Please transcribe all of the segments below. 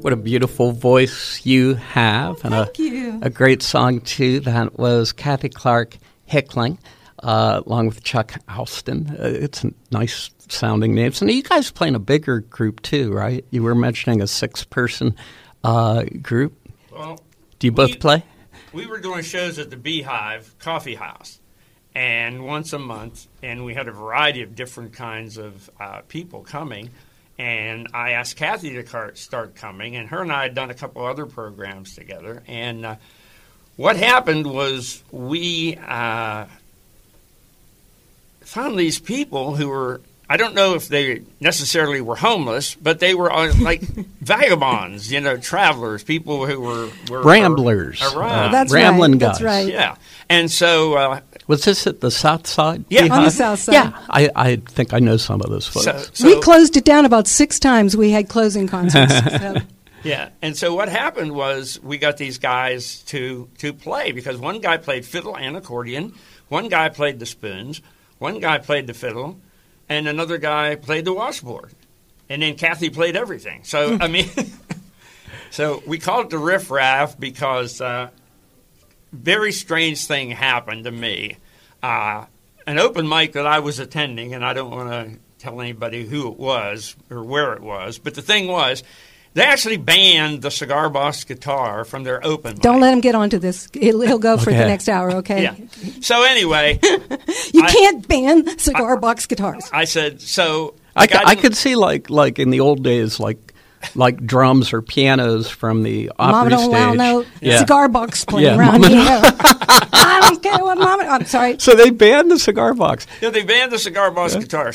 What a beautiful voice you have. And Thank you. A great song, too. That was Kathy Clark Hickling, along with Chuck Alston. It's a nice sounding names. And you guys play in a bigger group, too, right? You were mentioning a 6-person group. Well, do you both play? We were doing shows at the Beehive Coffee House, and once a month, and we had a variety of different kinds of people coming. And I asked Kathy to start coming, and her and I had done a couple other programs together. And what happened was we found these people who were, I don't know if they necessarily were homeless, but they were like vagabonds, travelers, people who were ramblers, around. That's rambling right. guys. That's right. Yeah. And so was this at the South Side? Yeah, on the South Side. Yeah, I think I know some of those folks. So, we closed it down about 6 times. We had closing concerts. So. Yeah, and so what happened was we got these guys to play because one guy played fiddle and accordion, one guy played the spoons, one guy played the fiddle, and another guy played the washboard. And then Kathy played everything. So, so we called it the Riff Raff because very strange thing happened to me. An open mic that I was attending, and I don't want to tell anybody who it was or where it was, but the thing was, they actually banned the Cigar Box guitar from their open mic. Don't let him get onto this. He'll go for the next hour, okay? Yeah. So anyway. You can't ban Cigar Box guitars. I said, so. I could see like in the old days, like drums or pianos from the Opry Mama stage. don't Yeah. Cigar Box playing Yeah, around Mama here. I don't care what Mama. I'm sorry. So they banned the Cigar Box. Yeah, they banned the Cigar Box guitar.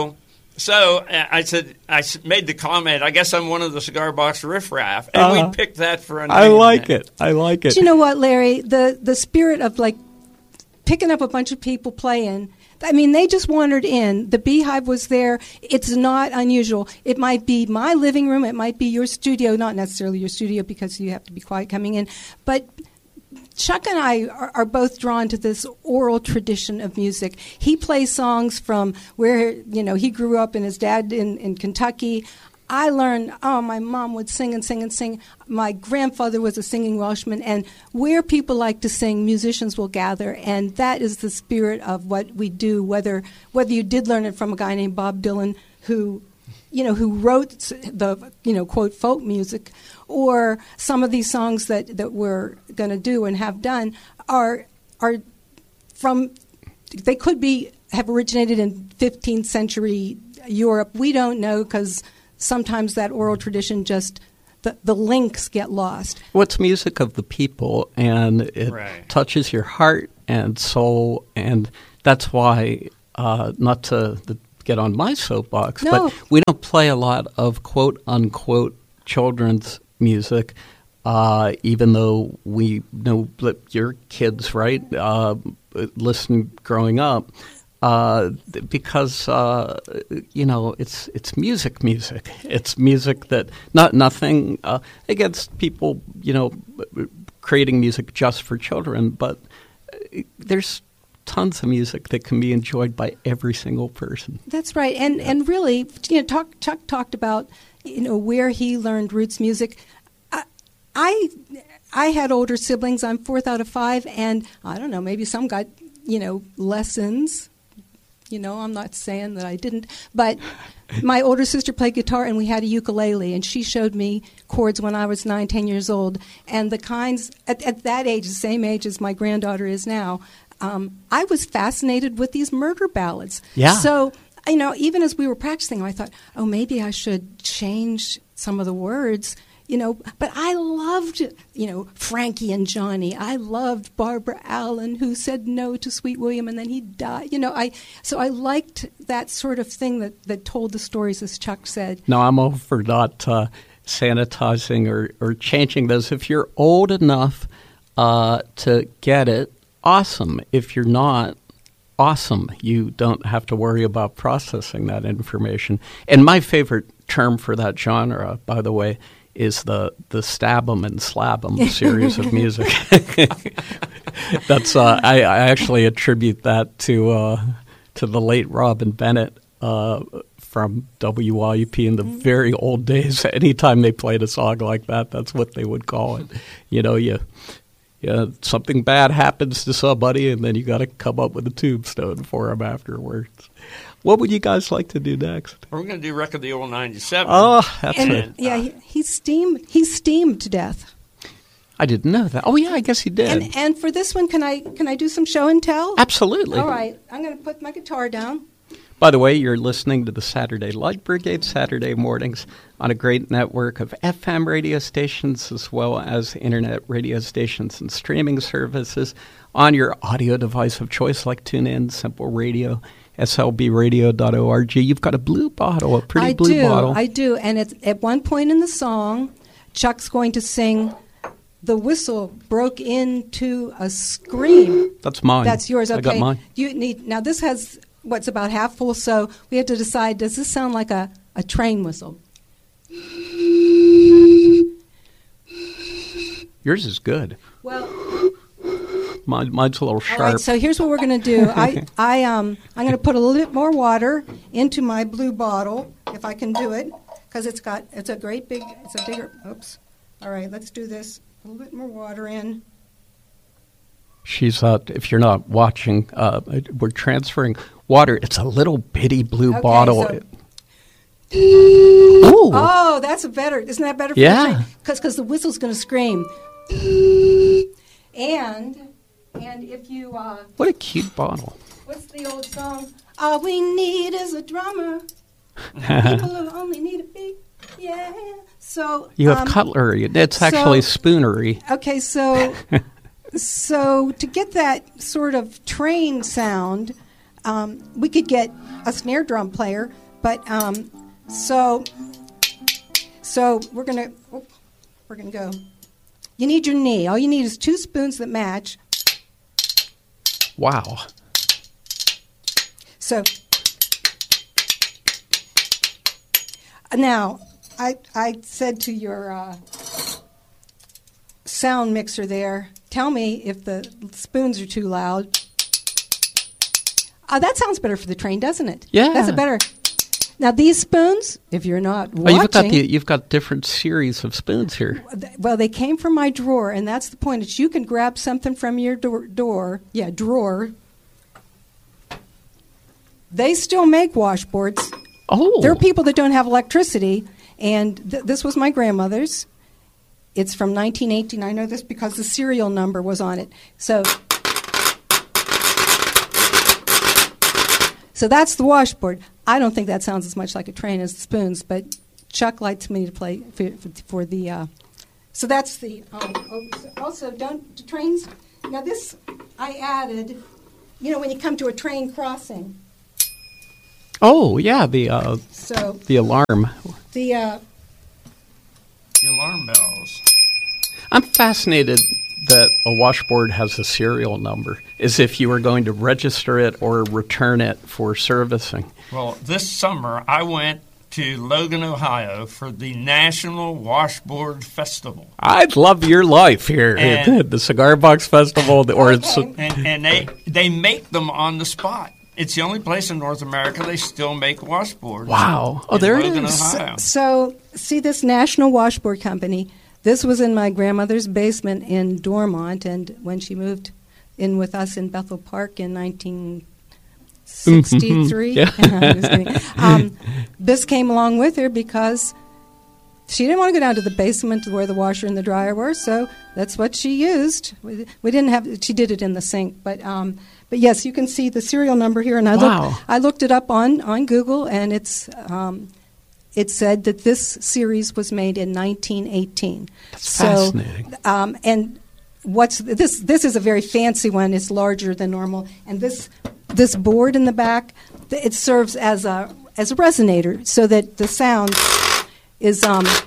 So I said, made the comment, I guess I'm one of the Cigar Box Riff Raff, and we picked that for a name. I like it. Do you know what, Larry? The spirit of like picking up a bunch of people playing. I mean, they just wandered in. The Beehive was there. It's not unusual. It might be my living room. It might be your studio. Not necessarily your studio because you have to be quiet coming in. But Chuck and I are both drawn to this oral tradition of music. He plays songs from where, he grew up and his dad in Kentucky. I learned, my mom would sing and sing and sing. My grandfather was a singing Welshman. And where people like to sing, musicians will gather. And that is the spirit of what we do, whether you did learn it from a guy named Bob Dylan who wrote the, quote, folk music, or some of these songs that we're going to do and have done are from, they could have originated in 15th century Europe. We don't know because sometimes that oral tradition just, the links get lost. Well, it's music of the people, and it touches your heart and soul, and that's why, not to get on my soapbox, but we don't play a lot of quote-unquote children's music, even though we know that your kids, right, listen growing up, because, it's music. It's music that, nothing against people, creating music just for children, but there's tons of music that can be enjoyed by every single person. That's right. And really, Chuck talked about, where he learned roots music. I had older siblings. I'm 4th out of 5, and I don't know, maybe some got, lessons. I'm not saying that I didn't, but my older sister played guitar, and we had a ukulele, and she showed me chords when I was 9, 10 years old, and the kinds, at that age, the same age as my granddaughter is now, I was fascinated with these murder ballads. Yeah. So, even as we were practicing, I thought, maybe I should change some of the words, But I loved, Frankie and Johnny. I loved Barbara Allen, who said no to Sweet William, and then he died. So I liked that sort of thing that told the stories, as Chuck said. No, I'm all for not sanitizing or changing those. If you're old enough to get it, awesome. If you're not, awesome. You don't have to worry about processing that information. And my favorite term for that genre, by the way, is the stab 'em and slab 'em series of music. That's I actually attribute that to the late Robin Bennett from WYUP in the very old days. Anytime they played a song like that, that's what they would call it. You know, something bad happens to somebody, and then you got to come up with a tombstone for them afterwards. What would you guys like to do next? We're going to do Wreck of the Old 97. Oh, that's it. Yeah, he's steamed to death. I didn't know that. Oh, yeah, I guess he did. And for this one, can I do some show and tell? Absolutely. All right. I'm going to put my guitar down. By the way, you're listening to the Saturday Light Brigade Saturday mornings on a great network of FM radio stations as well as internet radio stations and streaming services on your audio device of choice like TuneIn, Simple Radio, slbradio.org. You've got a blue bottle, a pretty blue bottle. I do. And it's at one point in the song, Chuck's going to sing, "The whistle broke into a scream." That's mine. That's yours. Okay. I got mine. Now this has what's about half full, so we have to decide, does this sound like a train whistle? Yours is good. Well, mine's a little sharp. All right, so here's what we're going to do. I'm going to put a little bit more water into my blue bottle, if I can do it, because it's a bigger. Oops. All right, let's do this. A little bit more water in. She's if you're not watching, we're transferring water. It's a little bitty blue bottle. So, oh, that's better. Isn't that better? Yeah. Because the whistle's going to scream. And if you what a cute bottle. What's the old song? All we need is a drummer. People who only need a beat. Yeah. So you have cutlery. It's actually spoonery. Okay, so to get that sort of train sound, we could get a snare drum player, but so we're gonna go. You need your knee. All you need is 2 spoons that match. Wow. So now I said to your sound mixer there, tell me if the spoons are too loud. That sounds better for the train, doesn't it? Yeah. That's better. Now, these spoons, if you're not watching... You've got different series of spoons here. Well, they came from my drawer, and that's the point. It's you can grab something from your drawer. They still make washboards. Oh. There are people that don't have electricity, and this was my grandmother's. It's from 1918. I know this because the serial number was on it. So that's the washboard. I don't think that sounds as much like a train as the spoons, but Chuck likes me to play for the... So that's the... also, don't trains... Now this I added, when you come to a train crossing. Oh, yeah, the alarm. The alarm bells. I'm fascinated that a washboard has a serial number, as if you were going to register it or return it for servicing. Well, this summer I went to Logan, Ohio for the National Washboard Festival. I love your life here at the Cigar Box Festival. And they make them on the spot. It's the only place in North America they still make washboards. Wow. Oh, there it is. Ohio. So, see this National Washboard Company. This was in my grandmother's basement in Dormont, and when she moved in with us in Bethel Park in 1963, this came along with her because she didn't want to go down to the basement where the washer and the dryer were, so that's what she used. We didn't have. She did it in the sink, but yes, you can see the serial number here, and I looked it up on Google, and it said that this series was made in 1918. That's fascinating. And what's this? This is a very fancy one. It's larger than normal, and this board in the back, it serves as a resonator, so that the sound is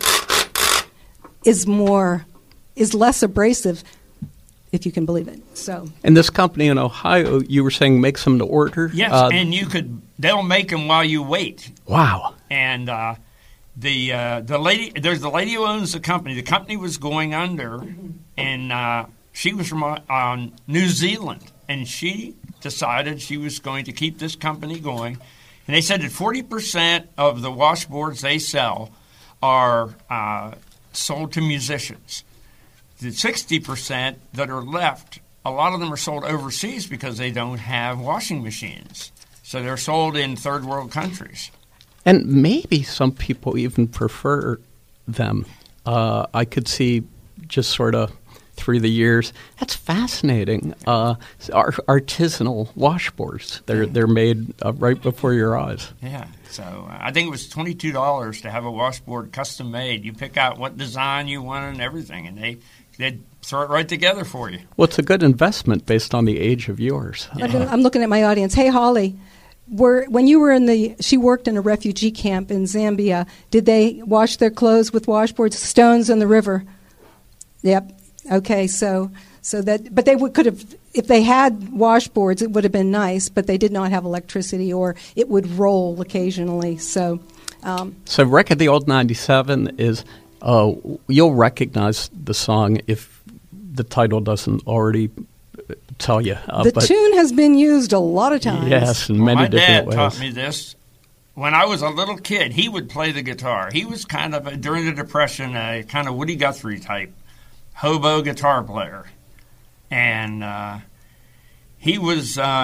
less abrasive, if you can believe it. So. And this company in Ohio, you were saying, makes them to order? Yes, and they'll make them while you wait. Wow. And there's the lady who owns the company. The company was going under, and she was from New Zealand, and she decided she was going to keep this company going. And they said that 40% of the washboards they sell are sold to musicians. The 60% that are left, a lot of them are sold overseas because they don't have washing machines. So they're sold in third world countries. And maybe some people even prefer them. I could see just sort of through the years. That's fascinating. Artisanal washboards. They're made right before your eyes. Yeah. So I think it was $22 to have a washboard custom made. You pick out what design you want and everything, and they'd throw it right together for you. Well, it's a good investment based on the age of yours. Yeah. I'm looking at my audience. Hey, Holly, when you were she worked in a refugee camp in Zambia. Did they wash their clothes with washboards, stones in the river? Yep. Okay, so that, but they could have, if they had washboards, it would have been nice, but they did not have electricity, or it would roll occasionally. So Wreck of the Old 97 is, you'll recognize the song if the title doesn't already tell you. The tune has been used a lot of times. Yes, in many different ways. My dad taught me this. When I was a little kid, he would play the guitar. He was kind of, during the Depression, a kind of Woody Guthrie type hobo guitar player. And he would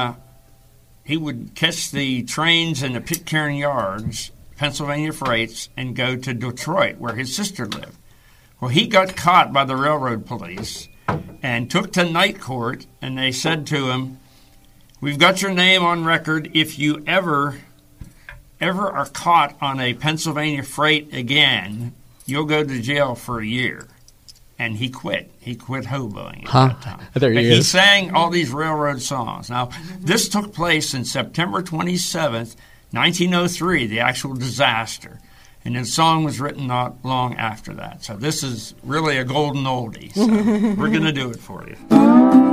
catch the trains in the Pitcairn Yards, Pennsylvania freights, and go to Detroit, where his sister lived. Well, he got caught by the railroad police and took to night court, and they said to him, "We've got your name on record. If you ever are caught on a Pennsylvania freight again, you'll go to jail for a year." And he quit. He quit hoboing at that time. He sang all these railroad songs. Now, this took place in September 27th, 1903, the actual disaster. And the song was written not long after that. So this is really a golden oldie. So we're going to do it for you.